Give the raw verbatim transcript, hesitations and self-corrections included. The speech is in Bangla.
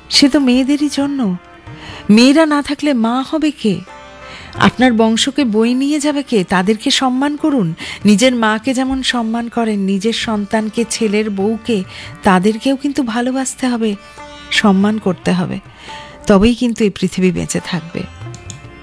সে তো মেয়েদেরই জন্য। মেয়েরা না থাকলে মা হবে কে? আপনার বংশকে বই নিয়ে যাবে কে? তাদেরকে সম্মান করুন। নিজের মাকে যেমন সম্মান করেন, নিজের সন্তানকে, ছেলের বউকে, তাদেরকেও কিন্তু ভালোবাসতে হবে, সম্মান করতে হবে। তবেই কিন্তু এই পৃথিবী বেঁচে থাকবে।